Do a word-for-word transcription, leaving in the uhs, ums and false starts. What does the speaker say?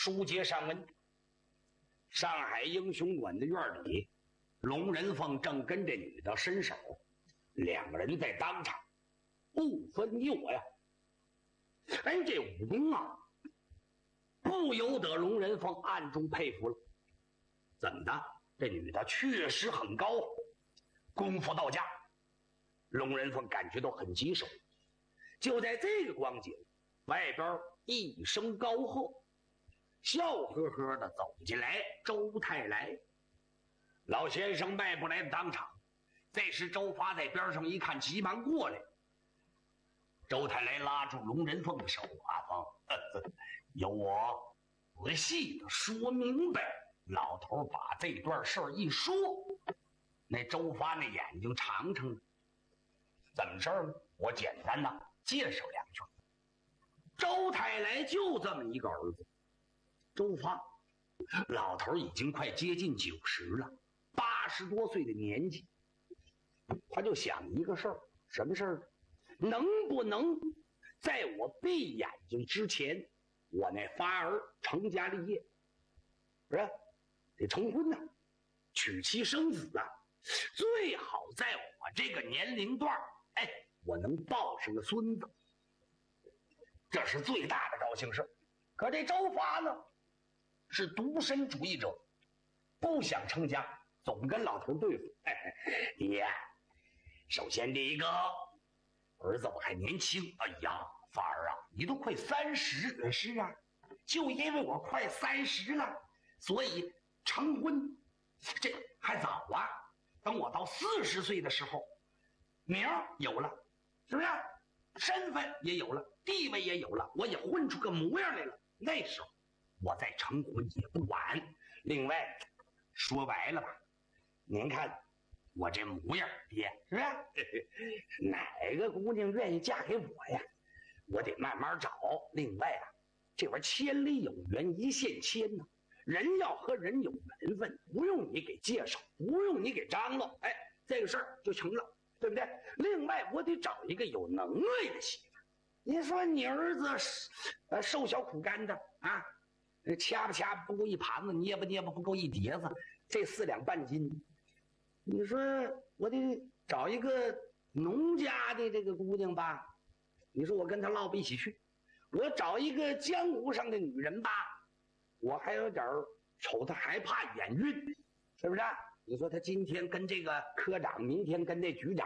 书接上文，上海英雄馆的院里，龙人凤正跟这女的伸手，两个人在当场不分你我呀。哎，这武功啊，不由得龙人凤暗中佩服了。怎么的？这女的确实很高，功夫到家，龙人凤感觉到很棘手。就在这个光景，外边一声高喝，笑呵呵的走进来周太来。老先生迈步来到当场，这时周发在边上一看，急忙过来。周太来拉住龙人凤的手：“阿凤，呵呵，由我仔细的说明白。”老头把这段事儿一说，那周发那眼睛长长的。怎么事儿呢？我简单的介绍两句。周太来就这么一个儿子，周发，老头已经快接近九十了，八十多岁的年纪，他就想一个事儿，什么事儿？能不能在我闭眼睛之前，我那发儿成家立业？不是，得成婚呐，娶妻生子啊，最好在我这个年龄段，哎，我能抱上个孙子，这是最大的高兴事。可这周发呢，是独身主义者，不想成家，总跟老头对付。哎呀，首先第一个，儿子我还年轻。哎呀，发儿啊，你都快三十。是啊，就因为我快三十了，所以成婚这还早啊。等我到四十岁的时候，名儿有了，是不是？身份也有了，地位也有了，我也混出个模样来了，那时候我再成婚也不晚。另外说白了吧，您看我这模样，爹，是不是？哪个姑娘愿意嫁给我呀？我得慢慢找。另外啊，这玩意千里有缘一线牵呢，人要和人有缘分，不用你给介绍，不用你给张罗，哎，这个事儿就成了，对不对？另外我得找一个有能耐的媳妇。你说你儿子呃瘦小苦干的啊，掐吧掐吧不够一盘子，捏吧捏吧不够一碟子，这四两半斤，你说我得找一个农家的这个姑娘吧，你说我跟她唠不一起去。我找一个江湖上的女人吧，我还有点瞅她还怕眼晕，是不是？你说她今天跟这个科长，明天跟这局长，